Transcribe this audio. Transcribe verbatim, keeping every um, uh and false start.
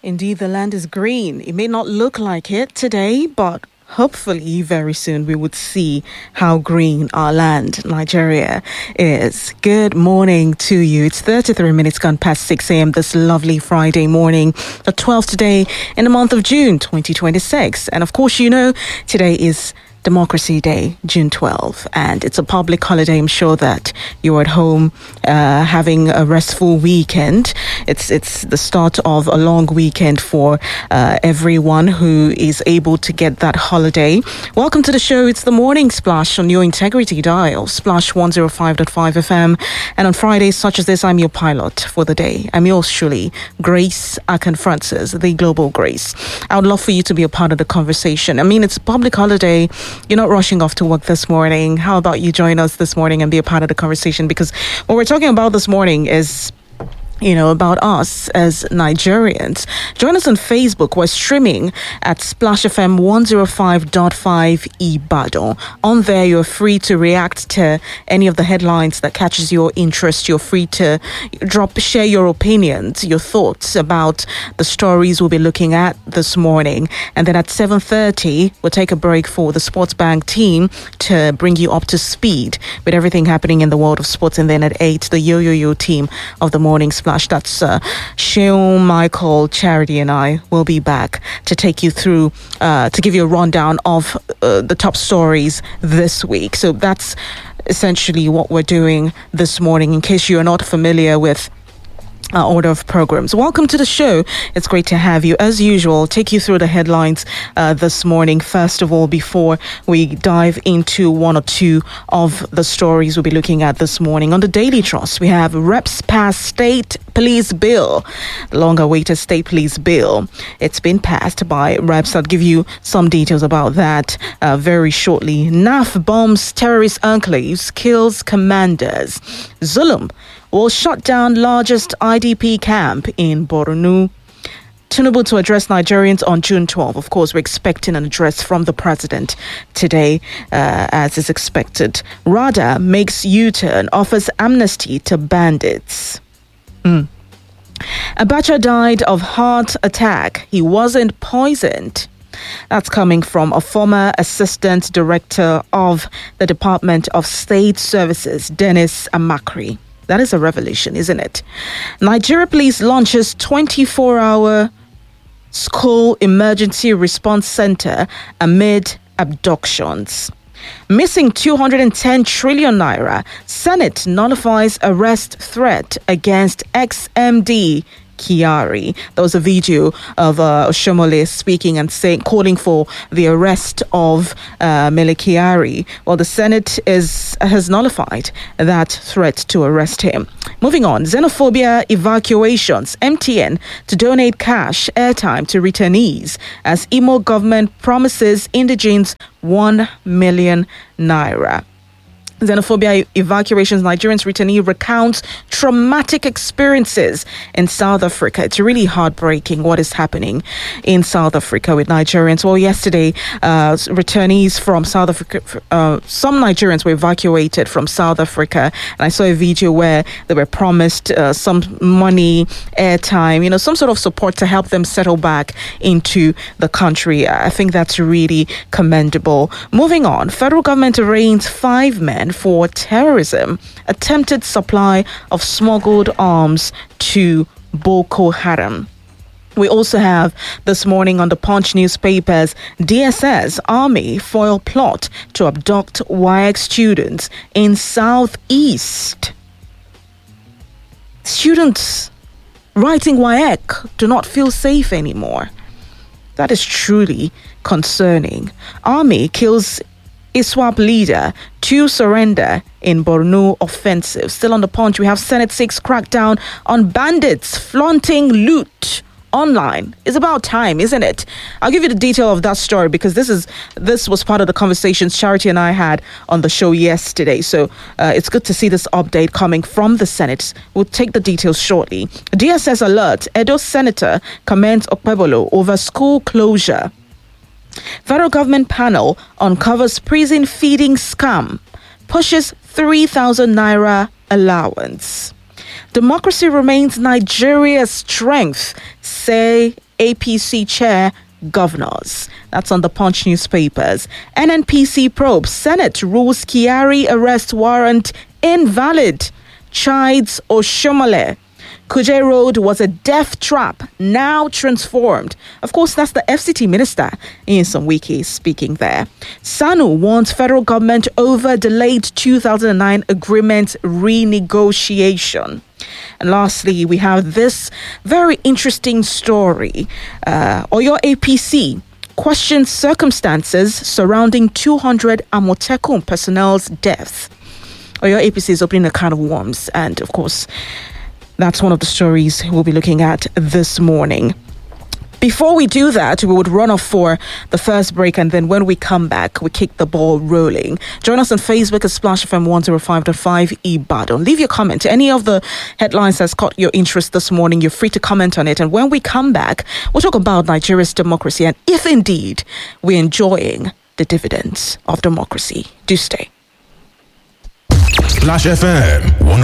Indeed, the land is green. It may not look like it today, but hopefully very soon we would see how green our land, Nigeria, is. Good morning to you. It's thirty-three minutes gone past six a.m. this lovely Friday morning, the twelfth day in the month of June twenty twenty-six. And of course, you know, today is Democracy Day, June twelfth, and it's a public holiday. I'm sure that you're at home uh, having a restful weekend. It's it's the start of a long weekend for uh, everyone who is able to get that holiday. Welcome to the show. It's the Morning Splash on your Integrity Dial, Splash one oh five point five F M. And on Fridays such as this, I'm your pilot for the day. I'm yours truly, Grace Akan Francis, the Global Grace. I would love for you to be a part of the conversation. I mean, it's a public holiday. You're not rushing off to work this morning. How about you join us this morning and be a part of the conversation? Because what we're talking about this morning is, you know, about us as Nigerians. Join us on Facebook. We're streaming at Splash F M one oh five point five Ibadan. On there, you're free to react to any of the headlines that catches your interest. You're free to drop, share your opinions, your thoughts about the stories we'll be looking at this morning. And then at seven thirty, we'll take a break for the Sports Bank team to bring you up to speed with everything happening in the world of sports. And then at eight, the Yo-Yo-Yo team of the Morning Splash. That's uh, Sheon, Michael, Charity, and I will be back to take you through, uh, to give you a rundown of uh, the top stories this week. So that's essentially what we're doing this morning, in case you're not familiar with Uh, order of programs. Welcome to the show. It's great to have you. As usual, take you through the headlines uh, this morning. First of all, before we dive into one or two of the stories we'll be looking at this morning. On the Daily Trust, we have Reps pass state police bill, the long-awaited state police bill. It's been passed by Reps. I'll give you some details about that uh, very shortly. N A F bombs terrorist enclaves, kills commanders. Zulum will shut down largest I D P camp in Borno. Tinubu to address Nigerians on June twelfth. Of course, we're expecting an address from the president today, uh, as is expected. RADA makes U-turn, offers amnesty to bandits. Mm. Abacha died of heart attack. He wasn't poisoned. That's coming from a former assistant director of the Department of State Services, Dennis Amakri. That is a revelation, isn't it? Nigeria Police launches twenty-four hour school emergency response center amid abductions. Missing two hundred ten trillion naira. Senate nullifies arrest threat against ex M D Kyari. There was a video of uh, Oshomole speaking and saying, calling for the arrest of uh, Mele Kyari. Well, the Senate is has nullified that threat to arrest him. Moving on, xenophobia evacuations. M T N to donate cash airtime to returnees as Imo government promises indigenes one million naira. Xenophobia evacuations. Nigerians returnee recounts traumatic experiences in South Africa. It's really heartbreaking what is happening in South Africa with Nigerians. Well, yesterday, uh, returnees from South Africa, uh, some Nigerians were evacuated from South Africa. And I saw a video where they were promised uh, some money, airtime, you know, some sort of support to help them settle back into the country. I think that's really commendable. Moving on, federal government arraigns five men for terrorism, attempted supply of smuggled arms to Boko Haram. We also have this morning on the Punch newspapers, D S S Army foil plot to abduct W A E C students in Southeast. Students writing W A E C do not feel safe anymore. That is truly concerning. Army kills ISWAP leader to surrender in Borno offensive. Still on the Punch, we have Senate six crackdown on bandits flaunting loot online. It's about time, isn't it? I'll give you the detail of that story because this is this was part of the conversations Charity and I had on the show yesterday. So uh, it's good to see this update coming from the Senate. We'll take the details shortly. D S S alert: Edo Senator commends Okpebolo over school closure. Federal government panel uncovers prison feeding scam, pushes three thousand naira allowance. Democracy remains Nigeria's strength, say A P C chair governors. That's on the Punch newspapers. N N P C probe. Senate rules Kyari arrest warrant invalid. Chides Oshomole. Kuje Road was a death trap, now transformed. Of course, that's the F C T minister, Nyesom Wike, speaking there. SANU warns federal government over delayed two thousand nine agreement renegotiation. And lastly, we have this very interesting story. Uh, Oyo A P C questions circumstances surrounding two hundred Amotekun personnel's deaths. Oyo A P C is opening a can of worms, and of course, that's one of the stories we'll be looking at this morning. Before we do that, we would run off for the first break, and then when we come back, we kick the ball rolling. Join us on Facebook at Splash F M one oh five point five Ibadan. Leave your comment. Any of the headlines that's caught your interest this morning, you're free to comment on it. And when we come back, we'll talk about Nigeria's democracy and if indeed we're enjoying the dividends of democracy. Do stay. Splash F M one